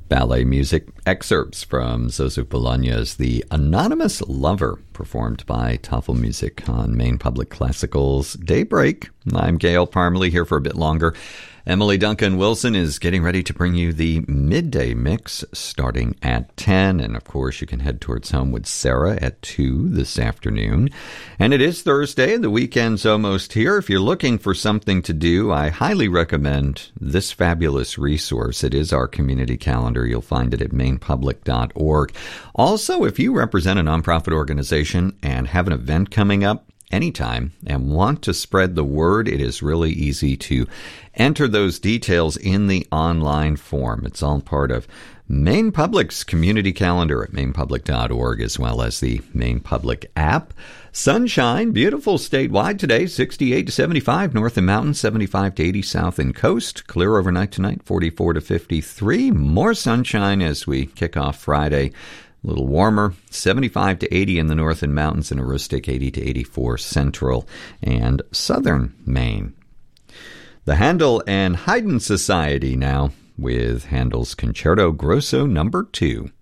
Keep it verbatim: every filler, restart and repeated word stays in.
Ballet music excerpts from Zsuzsa Bologna's The Anonymous Lover, performed by Tafelmusik on Maine Public Classical's Daybreak. I'm Gail Parmalee, here for a bit longer. Emily Duncan Wilson is getting ready to bring you the midday mix starting at ten. And, of course, you can head towards home with Sarah at two this afternoon. And it is Thursday. The weekend's almost here. If you're looking for something to do, I highly recommend this fabulous resource. It is our community calendar. You'll find it at maine public dot org. Also, if you represent a nonprofit organization and have an event coming up anytime and want to spread the word, it is really easy to enter those details in the online form. It's all part of Maine Public's community calendar at maine public dot org, as well as the Maine Public app. Sunshine, beautiful statewide today, sixty-eight to seventy-five north and mountain, seventy-five to eighty south and coast. Clear overnight tonight, forty-four to fifty-three. More sunshine as we kick off Friday. A little warmer, seventy-five to eighty in the north and mountains, and Aristic eighty to eighty-four central and southern Maine. The Handel and Haydn Society now with Handel's Concerto Grosso number two.